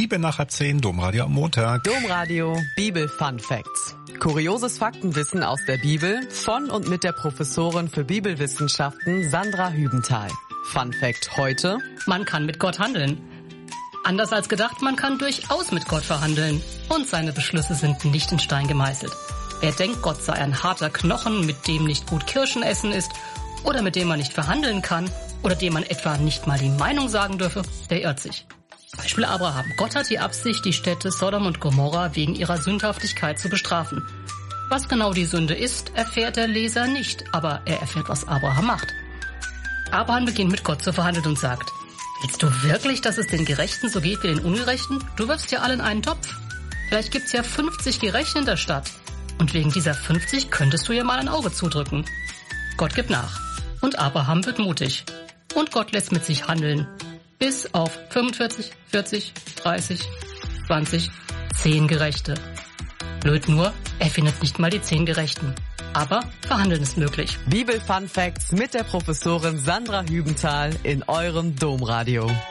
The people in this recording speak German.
7:10, Domradio am Montag. Domradio Bibel Fun Facts. Kurioses Faktenwissen aus der Bibel von und mit der Professorin für Bibelwissenschaften Sandra Hübenthal. Fun Fact heute: Man kann mit Gott handeln. Anders als gedacht, man kann durchaus mit Gott verhandeln. Und seine Beschlüsse sind nicht in Stein gemeißelt. Wer denkt, Gott sei ein harter Knochen, mit dem nicht gut Kirschen essen ist, oder mit dem man nicht verhandeln kann, oder dem man etwa nicht mal die Meinung sagen dürfe, der irrt sich. Beispiel Abraham. Gott hat die Absicht, die Städte Sodom und Gomorra wegen ihrer Sündhaftigkeit zu bestrafen. Was genau die Sünde ist, erfährt der Leser nicht, aber er erfährt, was Abraham macht. Abraham beginnt mit Gott zu verhandeln und sagt: Willst du wirklich, dass es den Gerechten so geht wie den Ungerechten? Du wirfst ja alle in einen Topf. Vielleicht gibt's ja 50 Gerechte in der Stadt. Und wegen dieser 50 könntest du ja mal ein Auge zudrücken. Gott gibt nach. Und Abraham wird mutig. Und Gott lässt mit sich handeln. Bis auf 45, 40, 30, 20, 10 Gerechte. Blöd nur, er findet nicht mal die 10 Gerechten. Aber verhandeln ist möglich. Bibel Fun Facts mit der Professorin Sandra Hübenthal in eurem Domradio.